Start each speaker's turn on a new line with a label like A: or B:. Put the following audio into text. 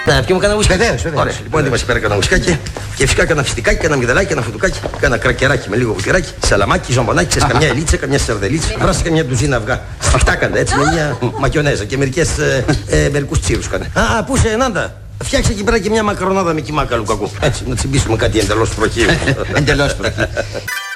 A: Να πιούμε κανένα ουσκάκι.
B: Βεβαίως.
A: Ωραία, λοιπόν, είμαστε πέρα κανένα ουσκάκι. Και φυσικά κανένα φιστικάκι, κανένα μυγδαλάκι, κανένα φουτουκάκι, κανένα κρακεράκι με λίγο βουτυράκι, σαλαμάκι, ζωμπονάκι, ξέρεις, καμιά ελίτσα, καμιά σαρδελίτσα. Βράσε καμιά ντουζίνα αυγά. Σφιχτά κάντε έτσι με μια μακιονέζα και μερικούς τσίρους κάνε. Α, πού είσαι, Νάντα. Φτιάξε εκεί πέρα και μια μακαρονάδα με κιμάκα Λουκακού. Έτσι, να τσιμπήσουμε κάτι εντελώς προχείου.
B: Εντελώς προχείου.